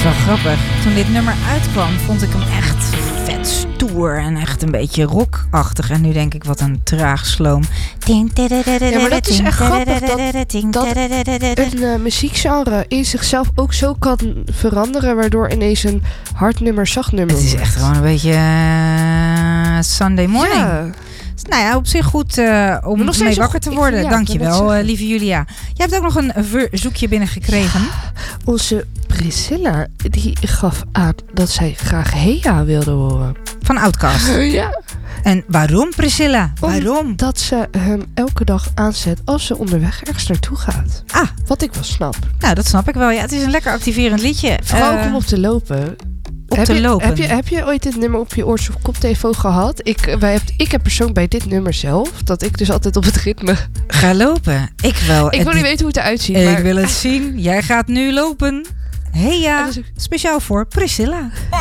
wel grappig. Toen dit nummer uitkwam, vond ik hem echt vet stoer en echt een beetje rockachtig. En nu denk ik, wat een traag sloom. Ja, maar dat is echt grappig dat een muziekgenre in zichzelf ook zo kan veranderen, waardoor ineens een hard nummer zacht nummer Het is echt gewoon een beetje Sunday morning. Ja. Nou ja, op zich goed om mee wakker te worden. Ja, dankjewel, lieve Julia. Jij hebt ook nog een verzoekje binnengekregen. Onze Priscilla, die gaf aan dat zij graag Heya wilde horen. Van Outcast. Ja. En waarom, Priscilla? Waarom? Dat ze hem elke dag aanzet als ze onderweg ergens naartoe gaat. Ah. Wat ik wel snap. Nou, dat snap ik wel. Ja, het is een lekker activerend liedje. Vooral ook om op te lopen. Heb je ooit dit nummer op je oortjes of koptelefoon gehad? Ik heb persoonlijk bij dit nummer zelf, dat ik dus altijd op het ritme ga lopen. Ik wel. Ik wil niet weten hoe het eruit ziet. Ik wil het zien. Jij gaat nu lopen. Heya, speciaal voor Priscilla.